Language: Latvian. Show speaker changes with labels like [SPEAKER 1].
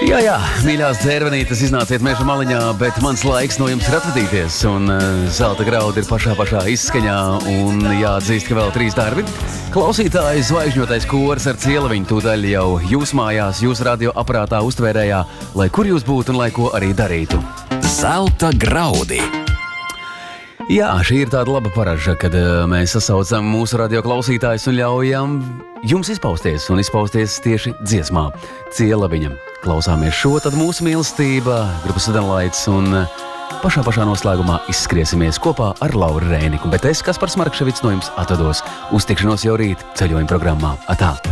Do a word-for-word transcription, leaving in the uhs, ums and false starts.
[SPEAKER 1] Jā, jā, mīļās dzērvenītes, iznāciet meža maliņā, bet mans laiks no jums ir atvadīties, un uh, zelta graudi ir pašā pašā izskaņā, un jāatzīst, ka vēl trīs darbi. Klausītāji, zvaigžņotais kors ar cielaviņu tūdaļ jau jūs mājās, jūs radio aparātā uztvērējā, lai kur jūs būtu un lai ko arī darītu.
[SPEAKER 2] Zelta graudi.
[SPEAKER 1] Jā, šī ir tāda laba paraža, kad uh, mēs sasaucam mūsu radio klausītājus un ļaujam jums izpausties un izpausties tieši dziesmā Cielaviņam. Klausāmies šo, tad mūsu mīlestība, grupas Sudanlaids un pašā pašā noslēgumā izskriesimies kopā ar Lauru Rēniku. Bet es, Kaspars Markševits, no jums atvados uz tikšanos jau rīt ceļojuma programmā. Atā!